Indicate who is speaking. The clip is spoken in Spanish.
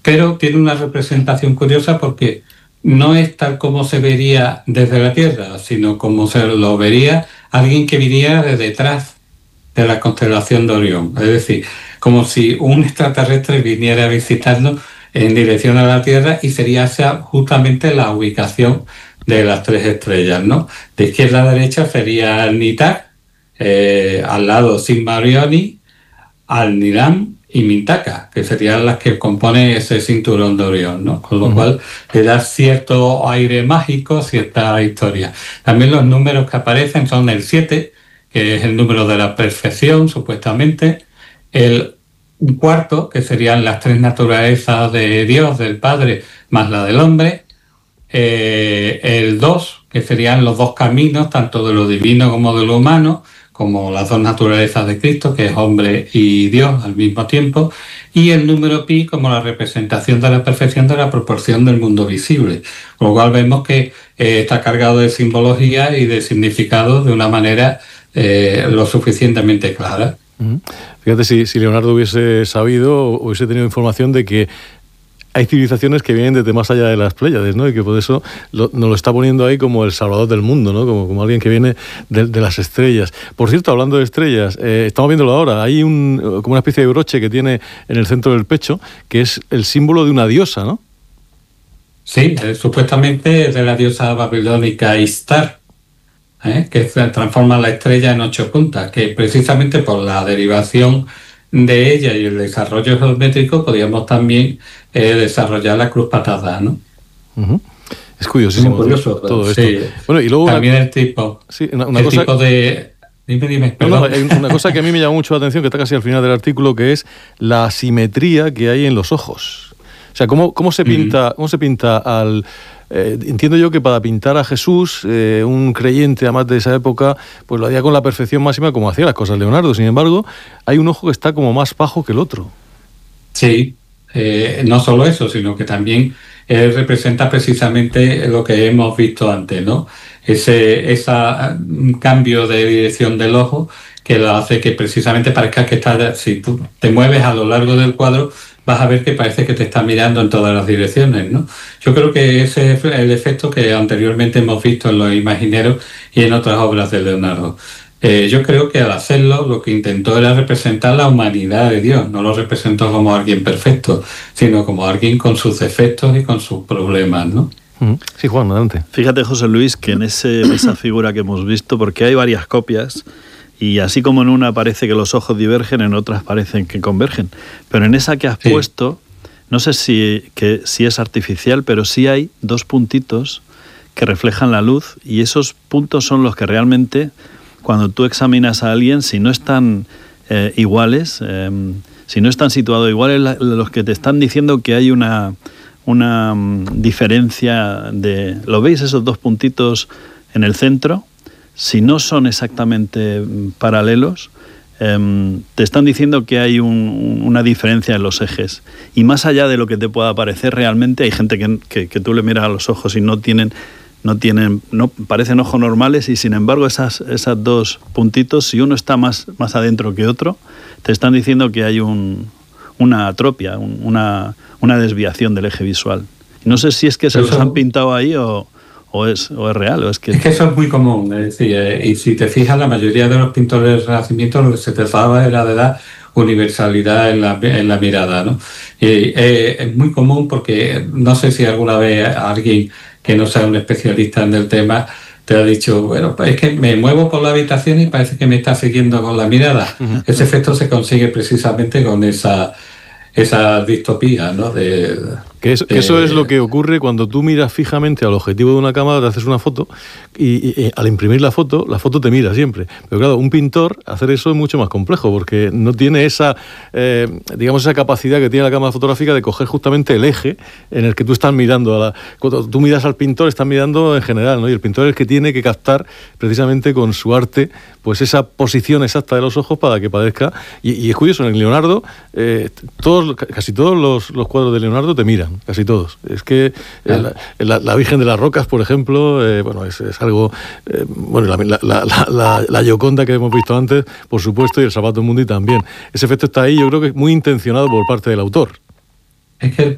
Speaker 1: pero tiene una representación curiosa porque no es tal como se vería desde la Tierra, sino como se lo vería alguien que viniera de detrás de la constelación de Orión. Es decir, como si un extraterrestre viniera a visitarnos en dirección a la Tierra y sería esa justamente la ubicación de las 3 estrellas, ¿no? De izquierda a derecha sería Nitar, al lado Sigma Orionis, Alniram y Mintaka, que serían las que componen ese cinturón de Orión, ¿no? Con lo cual le da cierto aire mágico, cierta historia. También los números que aparecen son el 7, que es el número de la perfección, supuestamente, el cuarto, que serían las 3 naturalezas de Dios, del Padre, más la del hombre, el 2, que serían los 2 caminos, tanto de lo divino como de lo humano, como las 2 naturalezas de Cristo, que es hombre y Dios al mismo tiempo, y el número pi como la representación de la perfección de la proporción del mundo visible. Con lo cual vemos que está cargado de simbología y de significado de una manera lo suficientemente clara.
Speaker 2: Fíjate, si Leonardo hubiese sabido, hubiese tenido información de que hay civilizaciones que vienen desde más allá de las Pléyades, ¿no? Y que por eso nos lo está poniendo ahí como el salvador del mundo, ¿no? Como alguien que viene de las estrellas. Por cierto, hablando de estrellas, estamos viéndolo ahora, hay como una especie de broche que tiene en el centro del pecho, que es el símbolo de una diosa, ¿no?
Speaker 1: Sí, supuestamente es de la diosa babilónica Ishtar, que transforma la estrella en 8 puntas, que precisamente por la derivación de ella y el desarrollo geométrico podríamos también desarrollar la cruz patada, ¿no?
Speaker 2: Es curiosísimo.
Speaker 1: Muy curioso,
Speaker 2: todo esto.
Speaker 1: Sí.
Speaker 2: Bueno, y luego
Speaker 1: también el tipo.
Speaker 2: Sí, una cosa,
Speaker 1: tipo de. Dime.
Speaker 2: No, hay una cosa que a mí me llama mucho la atención, que está casi al final del artículo, que es la asimetría que hay en los ojos. O sea, cómo se pinta al... entiendo yo que para pintar a Jesús, un creyente además de esa época, pues lo hacía con la perfección máxima como hacía las cosas Leonardo. Sin embargo, hay un ojo que está como más bajo que el otro.
Speaker 1: Sí, no solo eso, sino que también representa precisamente lo que hemos visto antes, ¿no? Ese cambio de dirección del ojo que lo hace que precisamente parezca que está, si tú te mueves a lo largo del cuadro, vas a ver que parece que te está mirando en todas las direcciones, ¿no? Yo creo que ese es el efecto que anteriormente hemos visto en Los Imagineros y en otras obras de Leonardo. Yo creo que al hacerlo lo que intentó era representar la humanidad de Dios, no lo representó como alguien perfecto, sino como alguien con sus defectos y con sus problemas, ¿no?
Speaker 2: Sí, Juan, adelante.
Speaker 3: Fíjate, José Luis, que en esa figura que hemos visto, porque hay varias copias, y así como en una parece que los ojos divergen, en otras parecen que convergen. Pero en esa que has puesto, no sé si es artificial, pero sí hay 2 puntitos que reflejan la luz, y esos puntos son los que realmente, cuando tú examinas a alguien, si no están iguales, si no están situados iguales, los que te están diciendo que hay una diferencia de... ¿Lo veis esos 2 puntitos en el centro? Si no son exactamente paralelos, te están diciendo que hay una diferencia en los ejes. Y más allá de lo que te pueda parecer, realmente hay gente que tú le miras a los ojos y no parecen ojos normales, y sin embargo esas 2 puntitos, si uno está más adentro que otro, te están diciendo que hay una atropia, una desviación del eje visual. Y no sé si es que se los han pintado ahí o es real. Es que
Speaker 1: eso es muy común, es decir, y si te fijas, la mayoría de los pintores del Renacimiento lo que se trataba era de dar universalidad en la mirada, ¿no? Y es muy común porque no sé si alguna vez alguien que no sea un especialista en el tema te ha dicho, bueno, pues es que me muevo por la habitación y parece que me está siguiendo con la mirada. Ese efecto se consigue precisamente con esa distopía, ¿no?
Speaker 2: Que eso es lo que ocurre cuando tú miras fijamente al objetivo de una cámara, te haces una foto y al imprimir la foto te mira siempre. Pero claro, un pintor, hacer eso es mucho más complejo porque no tiene esa capacidad que tiene la cámara fotográfica de coger justamente el eje en el que tú estás mirando. Cuando tú miras al pintor, estás mirando en general, ¿no? Y el pintor es el que tiene que captar precisamente con su arte pues esa posición exacta de los ojos para que parezca. Y es curioso, en Leonardo, casi todos los cuadros de Leonardo te miran. Casi todos. Es que la Virgen de las Rocas, por ejemplo, es algo... la Gioconda que hemos visto antes, por supuesto, y el Salvator Mundi también. Ese efecto está ahí, yo creo que es muy intencionado por parte del autor.
Speaker 1: Es que